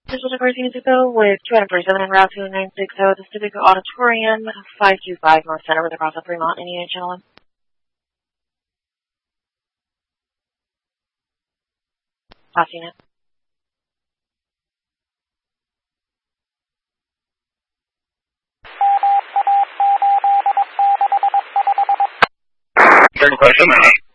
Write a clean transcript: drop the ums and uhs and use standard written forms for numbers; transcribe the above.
This is Garcia Zuko with 247 en route to 960 the Civic Auditorium, 525 North Center with across the Fremont and Unit Channel 1. Last unit. Third question.